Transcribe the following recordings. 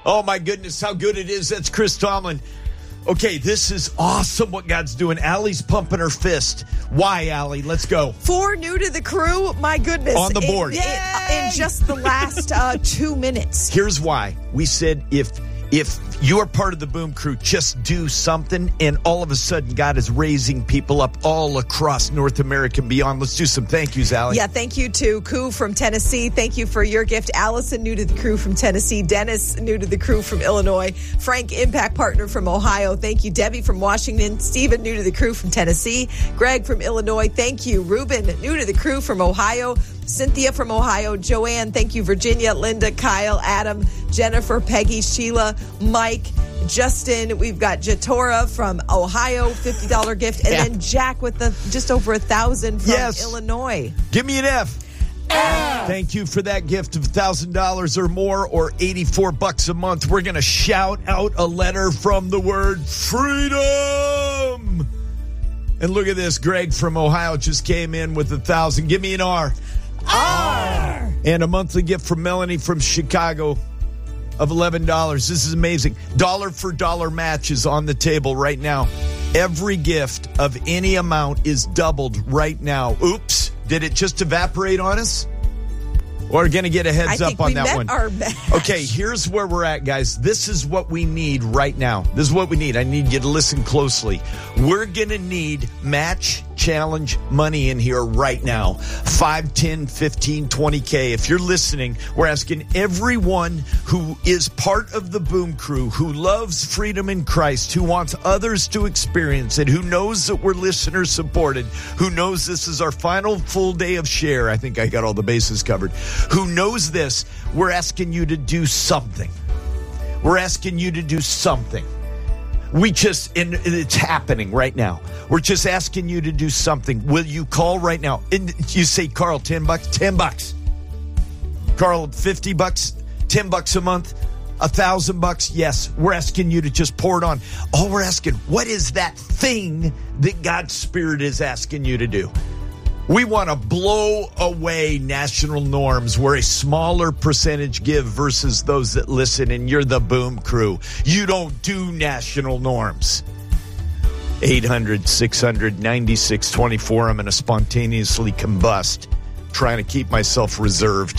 Oh, my goodness, how good it is. That's Chris Tomlin. Okay, this is awesome what God's doing. Allie's pumping her fist. Why, Allie? Let's go. 4 new to the crew. My goodness. On the board. In just the last 2 minutes. Here's why. We said if you're part of the Boom Crew, just do something, and all of a sudden God is raising people up all across North America and beyond. Let's do some thank yous, Allie. Yeah, thank you to Koo from Tennessee. Thank you for your gift. Allison, new to the crew from Tennessee. Dennis, new to the crew from Illinois. Frank, impact partner from Ohio. Thank you. Debbie from Washington. Stephen, new to the crew from Tennessee. Greg from Illinois. Thank you. Ruben, new to the crew from Ohio. Cynthia from Ohio. Joanne, thank you. Virginia, Linda, Kyle, Adam, Jennifer, Peggy, Sheila, Mike, Justin. We've got Jatora from Ohio, $50 gift. And then Jack with just over 1,000 from Illinois. Give me an F. Thank you for that gift of $1,000 or more, or $84 a month. We're going to shout out a letter from the word freedom. And look at this. Greg from Ohio just came in with 1,000. Give me an R. R. And a monthly gift from Melanie from Chicago of $11. This is amazing. Dollar for dollar match is on the table right now. Every gift of any amount is doubled right now. Oops. Did it just evaporate on us? We're going to get a heads up on that one. Okay, here's where we're at, guys. This is what we need right now. This is what we need. I need you to listen closely. We're going to need match challenge money in here right now. 5, 10, 15, 20K. If you're listening, we're asking everyone who is part of the Boom Crew, who loves freedom in Christ, who wants others to experience it, who knows that we're listener supported, who knows this is our final full day of share. I think I got all the bases covered. Who knows this? We're asking you to do something. We're asking you to do something. And it's happening right now. We're just asking you to do something. Will you call right now? And you say, Carl, $10, $10. Carl, $50, $10 a month, $1,000. Yes, we're asking you to just pour it on. All we're asking, what is that thing that God's Spirit is asking you to do? We want to blow away national norms where a smaller percentage give versus those that listen, and you're the Boom Crew. You don't do national norms. 800-600-9624. I'm going to spontaneously combust, trying to keep myself reserved.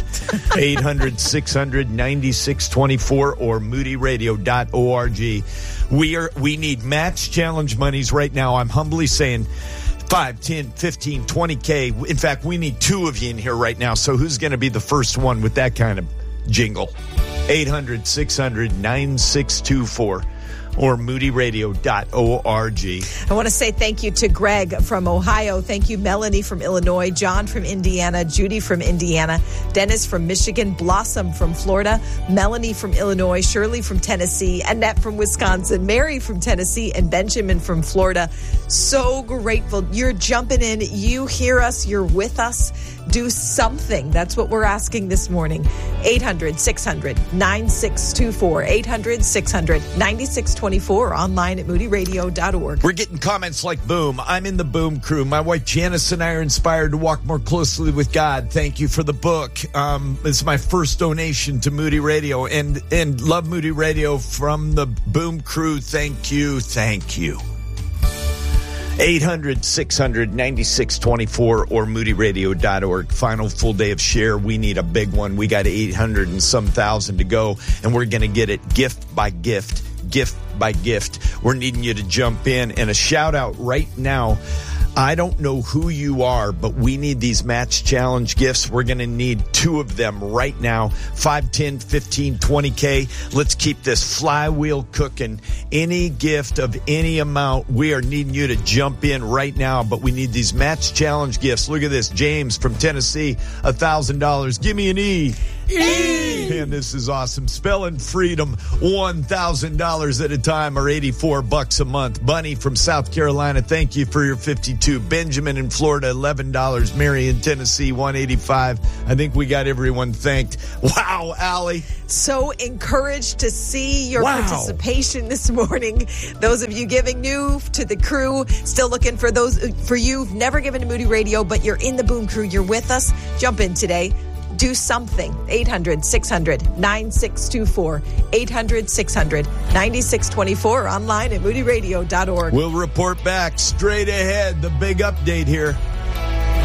800-600-9624 or moodyradio.org. We need match challenge monies right now. I'm humbly saying 5, 10, 15, 20K. In fact, we need 2 of you in here right now. So who's going to be the first one with that kind of jingle? 800-600-9624 or moodyradio.org. I want to say thank you to Greg from Ohio. Thank you, Melanie from Illinois, John from Indiana, Judy from Indiana, Dennis from Michigan, Blossom from Florida, Melanie from Illinois, Shirley from Tennessee, Annette from Wisconsin, Mary from Tennessee, and Benjamin from Florida. So grateful. You're jumping in. You hear us. You're with us. Do something. That's what we're asking this morning. 800-600-9624. 800-600-9624. Online at moodyradio.org. We're getting comments like, boom, I'm in the Boom Crew. My wife Janice and I are inspired to walk more closely with God. Thank you for the book. It's my first donation to Moody Radio, and love Moody Radio from the Boom Crew. Thank you. Thank you. 800-600-9624 or moodyradio.org. Final full day of share. We need a big one. We got 800 and some thousand to go, and we're going to get it gift by gift, gift by gift. We're needing you to jump in. And a shout out right now. I don't know who you are, but we need these match challenge gifts. We're going to need 2 of them right now. 5, 10, 15, 20K. Let's keep this flywheel cooking. Any gift of any amount, we are needing you to jump in right now, but we need these match challenge gifts. Look at this. James from Tennessee, $1,000. Give me an E. E. And this is awesome. Spelling freedom, $1,000 at a time or $84 a month. Bunny from South Carolina, thank you for your 52. Benjamin in Florida, $11. Mary in Tennessee, $185. I think we got everyone thanked. Wow, Allie. So encouraged to see your participation this morning. Those of you giving new to the crew, still looking for those for you who've never given to Moody Radio, but you're in the Boom Crew. You're with us. Jump in today. Do something. 800-600-9624. 800-600-9624. Online at moodyradio.org. We'll report back straight ahead. The big update here.